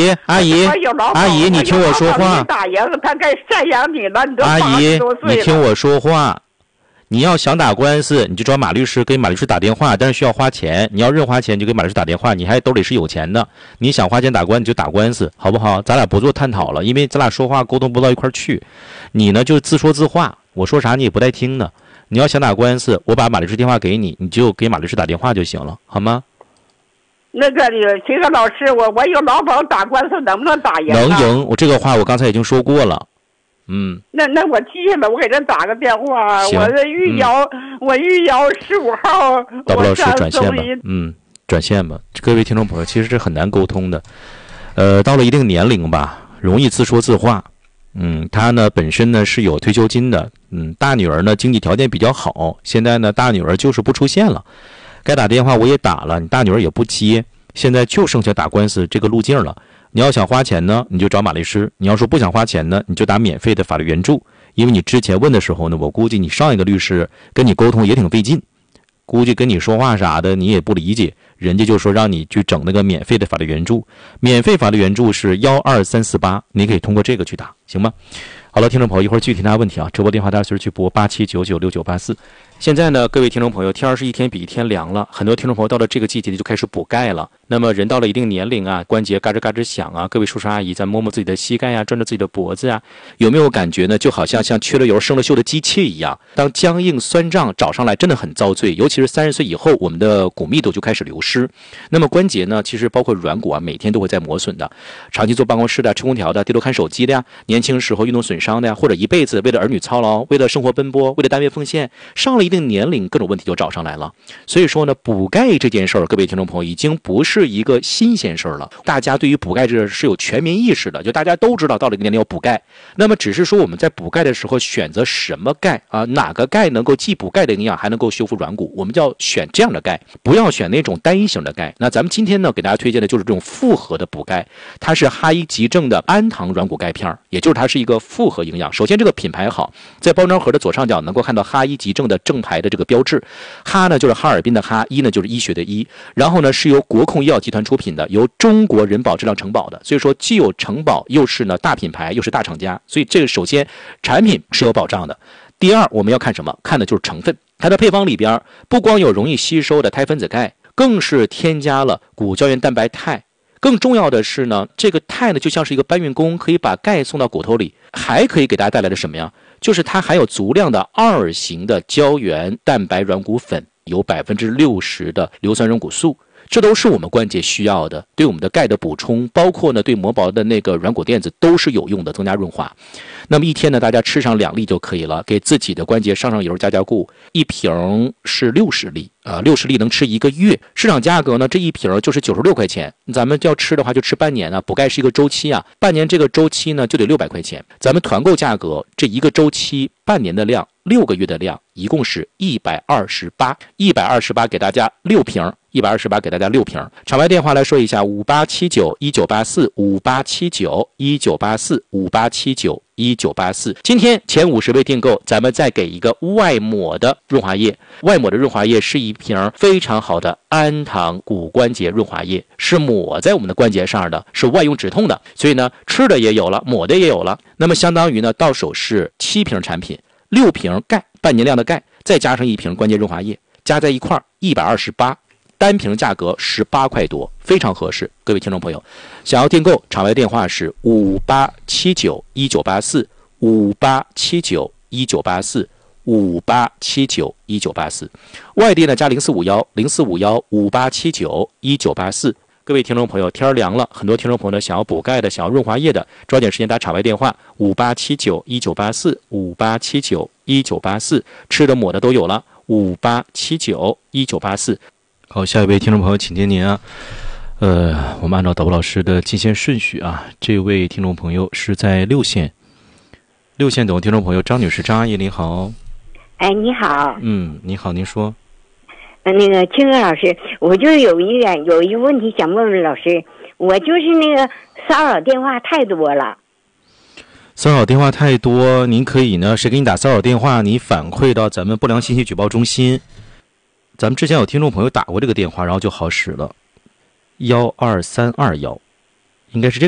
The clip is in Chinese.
阿姨，你听我说话。 打赢他该赡养你了，你都阿姨， 80多岁了。 你听我说话。你要想打官司，你就找马律师，给马律师打电话，但是需要花钱。你要认花钱，你就给马律师打电话，你还兜里是有钱的。你想花钱打官司，你就打官司，好不好？咱俩不做探讨了，因为咱俩说话沟通不到一块儿去。你呢就自说自话，我说啥你也不带听的。你要想打官司，我把马律师电话给你，你就给马律师打电话就行了，好吗？ 那个秦河老师，我有劳保打官司能不能打赢？ 能赢，我这个话我刚才已经说过了。 那我记下了，我给他打个电话。 行， 我预邀15号。 导播老师转线吧，转线吧。各位听众朋友，其实这很难沟通的。到了一定年龄吧，容易自说自话。他呢本身呢是有退休金的。大女儿呢经济条件比较好，现在呢大女儿就是不出现了。该打电话我也打了，你大女儿也不接，现在就剩下打官司这个路径了。你要想花钱呢，你就找马律师；你要说不想花钱呢，你就打免费的法律援助。因为你之前问的时候呢，我估计你上一个律师跟你沟通也挺费劲，估计跟你说话啥的你也不理解，人家就说让你去整那个免费的法律援助。免费法律援助是12348，你可以通过这个去打，行吗？好了，听众朋友，一会儿具体大家问题啊，直播电话大家随时去拨87996984。现在呢，各位听众朋友，天儿是一天比一天凉了，很多听众朋友到了这个季节就开始补钙了。那么人到了一定年龄啊，关节嘎吱嘎吱响啊，各位叔叔阿姨咱摸摸自己的膝盖啊，转转自己的脖子啊，有没有感觉呢？就好像缺了油生了锈的机器一样，当僵硬酸胀找上来真的很遭罪，尤其是30岁以后，我们的骨密度就开始流失。那么关节呢，其实包括软骨啊，每天都会在磨损的。长期坐办公室的、吹空调的、低头看手机的呀，年轻时候运动损伤的呀，或者一辈子为了儿女操劳，为了生活奔波，为了单位奉献，上了一定年龄，各种问题就找上来了。所以说呢，补钙这件事儿，各位听众朋友已经不是一个新鲜事儿了。大家对于补钙这是有全民意识的，就大家都知道到了一个年龄要补钙。那么只是说我们在补钙的时候选择什么钙啊？哪个钙能够既补钙的营养，还能够修复软骨？我们就要选这样的钙，不要选那种单一型的钙。那咱们今天呢，给大家推荐的就是这种复合的补钙，它是哈伊急正的氨糖软骨钙片，也就是它是一个复合营养。首先这个品牌好，在包装盒的左上角能够看到哈伊急正的正牌的这个标志，哈呢就是哈尔滨的哈，医呢就是医学的医，然后呢是由国控医药集团出品的，由中国人保质量承保的，所以说既有承保又是呢大品牌又是大厂家，所以这个首先产品是有保障的。第二我们要看什么？看的就是成分，它的配方里边不光有容易吸收的钛分子钙，更是添加了骨胶原蛋白肽。更重要的是呢，这个肽呢就像是一个搬运工，可以把钙送到骨头里，还可以给大家带来的什么呀？就是它含有足量的2型的胶原蛋白软骨粉，有60%的硫酸软骨素，这都是我们关节需要的，对我们的钙的补充，包括呢对磨薄的那个软骨垫子都是有用的，增加润滑。那么一天呢，大家吃上2粒就可以了，给自己的关节上上油加加固，一瓶是60粒，60粒能吃1个月。市场价格呢，这一瓶就是96块钱，咱们要吃的话就吃半年啊，补钙是一个周期啊，半年这个周期呢就得600块钱。咱们团购价格这一个周期半年的量，6个月的量，一共是128给大家6瓶。128给大家6瓶。场外电话来说一下，587919845879198458791984。今天前50位订购，咱们再给一个外抹的润滑液。外抹的润滑液是一瓶非常好的氨糖骨关节润滑液，是抹在我们的关节上的，是外用止痛的。所以呢，吃的也有了，抹的也有了。那么相当于呢，到手是7瓶产品，6瓶钙，半年量的钙，再加上1瓶关节润滑液，加在一块儿128。单瓶价格18块多，非常合适。各位听众朋友，想要订购，场外电话是587919845879198458791984，外地呢加0451045158791984。各位听众朋友，天凉了，很多听众朋友呢想要补钙的，想要润滑液的，抓紧时间打场外电话5879198458791984，吃的抹的都有了58791984。好，下一位听众朋友，请接您啊。我们按照导播老师的进线顺序啊，这位听众朋友是在6线等听众朋友张女士，张阿姨您好。 哎，你好。 你好，您说。 那个青哥老师，我就有一个问题想问问老师，我就是那个骚扰电话太多了。 骚扰电话太多，您可以呢，谁给你打骚扰电话，你反馈到咱们不良信息举报中心。咱们之前有听众朋友打过这个电话，然后就好使了，12321，应该是这个。